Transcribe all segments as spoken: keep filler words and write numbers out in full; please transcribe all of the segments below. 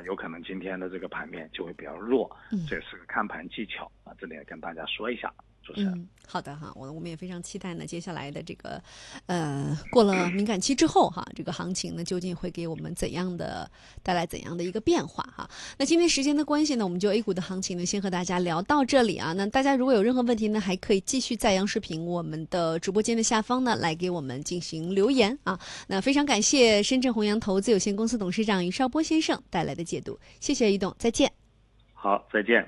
有可能今天的这个盘面就会比较弱，嗯、这是个看盘技巧啊，这里也跟大家说一下。 嗯，好的哈，我我们也非常期待呢，接下来的这个，呃，过了敏感期之后哈，这个行情呢究竟会给我们怎样的带来怎样的一个变化哈？那今天时间的关系呢，我们就 A 股的行情呢先和大家聊到这里啊。那大家如果有任何问题呢，还可以继续在央视频我们的直播间的下方呢来给我们进行留言啊。那非常感谢深圳弘阳投资有限公司董事长于绍波先生带来的解读，谢谢于董，再见。 好，再见。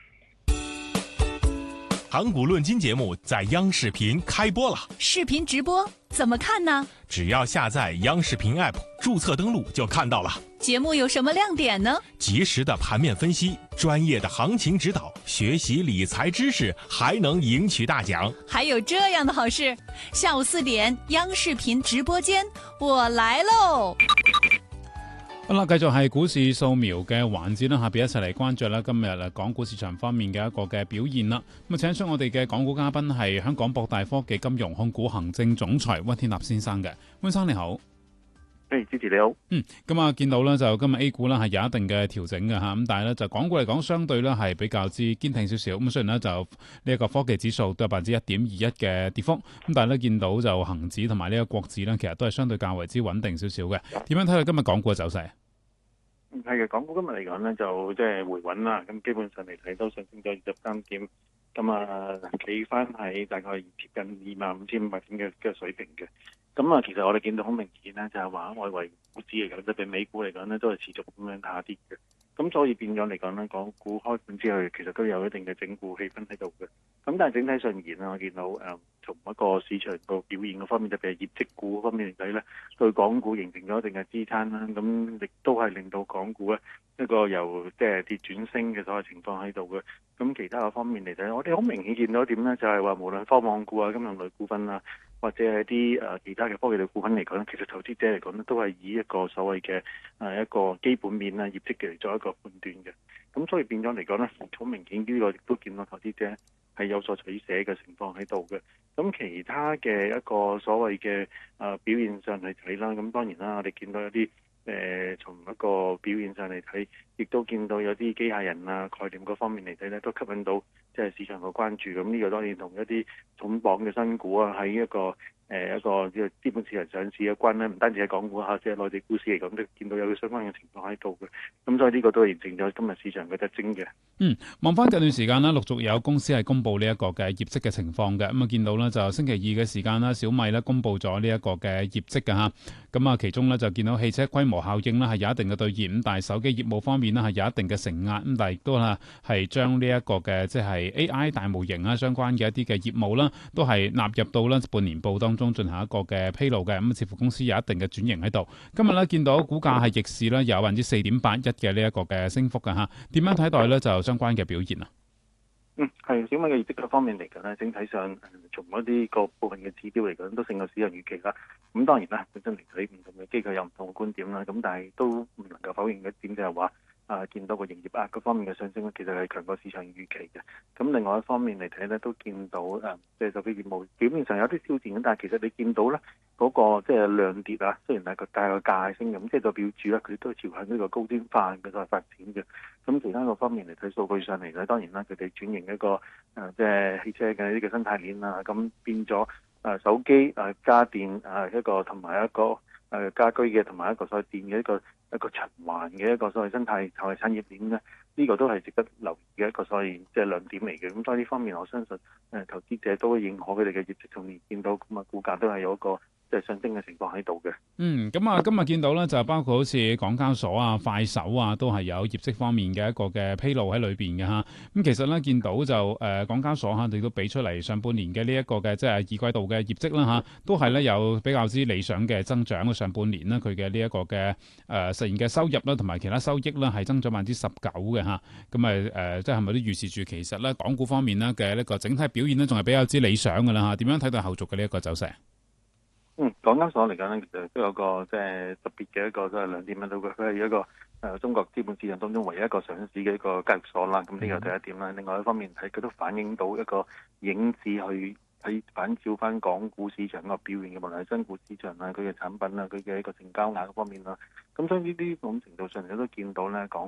盘古论金节目在央视频开播了， 视频直播怎么看呢？ 只要下载央视频 App， 注册登录就看到了。 节目有什么亮点呢？ 及时的盘面分析，专业的行情指导，学习理财知识，还能赢取大奖。 还有这样的好事，下午四點央視頻直播間，我來嘍！ 好啦，繼續係股市掃描嘅環節啦，下邊一齊嚟關注啦。今日啊，港股市場方面嘅一個嘅表現啦。咁啊，請出我哋嘅港股嘉賓係香港博大科技金融控股行政總裁溫天納先生嘅。溫生你好。 誒，支持你好。 嗯，咁啊，見到咧就今日 A 股啦係有一定嘅調整嘅嚇，咁但係咧就港股嚟講，相對咧係比較之堅挺少少。咁雖然咧就呢一個科技指數都有百分之一點二一嘅跌幅，咁但係咧見到就恒指同埋呢個國指咧，其實都係相對較為之穩定少少嘅。點樣睇到今日港股嘅走勢？ 係嘅，港股今日嚟講咧就即係回穩啦，咁基本上嚟睇都上升咗二十三點，咁啊企翻喺大概貼近二萬五千五百點嘅嘅水平嘅。咁啊，其實我哋見到好明顯咧，就係話外圍股指嚟講，即係美股嚟講咧，都係持續咁樣下跌嘅。咁所以變咗嚟講咧，港股開盤之後，其實都有一定嘅整固氣氛喺度嘅。咁但係整體上而言咧，我見到誒從一個市場個表現嘅方面，特別係業績股方面嚟睇咧，對港股形成咗一定嘅支撐啦。咁亦都係令到港股咧一個由即係跌轉升嘅所謂情況喺度嘅。咁其他嘅方面嚟睇，我哋好明顯見到一點咧，就係話無論科網股啊、金融類股份啊，或者係啲誒其他嘅科技類股份嚟講，其實投資者嚟講咧，都係以一個所謂嘅誒一個基本面啊、業績嘅嚟做一個判斷嘅。咁所以變咗嚟講咧，好明顯呢個亦都見到投資者係有所取捨嘅情況喺度嘅。咁其他嘅一個所謂嘅誒表現上嚟睇啦，咁當然啦，我哋見到有啲誒從一個表現上嚟睇，亦都見到有啲機械人啊概念嗰方面嚟睇咧，都吸引到即係市場嘅關注。咁呢個當然同一啲重磅嘅新股啊，喺一個誒一個嘅資本市場上市嘅關咧，唔單止係港股嚇，即係內地股市嚟講，都見到有相關嘅情況喺度嘅。咁所以呢個都係形成咗今日市場嘅特徵嘅。 嗯，望翻近段時間啦，陸續有公司係公布呢一個嘅業績嘅情況嘅。咁啊，見到咧就星期二嘅時間啦，小米咧公布咗呢一個嘅業績嘅嚇。咁啊，其中咧就見到汽車規模效應啦係有一定嘅兌現，咁但係手機業務方面咧係有一定嘅承壓，咁但係亦都啦係將呢一個嘅即係 A I 大模型啊相關嘅一啲嘅業務啦，都係納入到咧半年報當中進行一個嘅披露嘅。咁似乎公司有一定嘅轉型喺度。今日咧見到股價係逆市咧有百分之四點八一嘅呢一個嘅升幅嘅嚇。點樣睇待咧就相關嘅表現啊？ 嗯，係小米嘅業績嗰方面嚟講咧，整體上從嗰啲個部分嘅指標嚟講，都勝過市場預期啦。咁當然啦，本身嚟睇唔同嘅機構有唔同嘅觀點啦。咁但係都唔能夠否認嘅一點就係話，啊見到個營業額嗰方面嘅上升咧，其實係強過市場預期嘅。咁另外一方面嚟睇咧，都見到誒，即係手機業務表面上有啲挑戰嘅，但係其實你見到咧嗰個即係量跌啊，雖然係個大個價升咁，即係代表住咧佢都朝向呢個高端化嘅所謂發展嘅。咁其他個方面嚟睇數據上嚟咧，當然啦，佢哋轉型一個誒即係汽車嘅呢個生態鏈啊，咁變咗誒手機誒家電誒一個同埋一個誒家居嘅同埋一個所謂電嘅一個一個循環嘅一個所謂生態同埋產業鏈咧，呢個都係值得留意嘅一個所謂即係亮點嚟嘅。咁所以呢方面，我相信誒投資者都會認可佢哋嘅業績，從而見到咁啊股價都係有一個即係上升嘅情況喺度嘅。 嗯，咁啊，今日見到咧就包括好似港交所啊、快手啊，都係有業績方面嘅一個嘅披露喺裏邊嘅嚇。咁其實咧見到就誒、呃、港交所嚇，亦都俾出嚟上半年嘅呢一個嘅即係二季度嘅業績啦嚇，都係咧有比較之理想嘅增長嘅。上半年呢，佢嘅呢一個嘅誒、呃、實現嘅收入啦，同埋其他收益啦，係增長百分之十九嘅嚇。咁啊誒，即係係咪都預示住其實咧港股方面呢嘅呢個整體表現呢，仲係比較之理想嘅啦嚇？點樣睇到後續嘅呢一個走勢？ 嗯，港交所嚟講咧，其實都有個即係特別嘅一個即係兩點喺度嘅，佢係一個誒、呃、中國資本市場當中唯一一個上市嘅一個交易所啦。咁呢個第一點啦。另外一方面睇，佢都反映到一個影子去喺反照翻港股市場個表現嘅，無論係新股市場啊、佢嘅產品啊、佢嘅一個成交額方面啦。咁所以呢啲咁程度上，你都見到咧港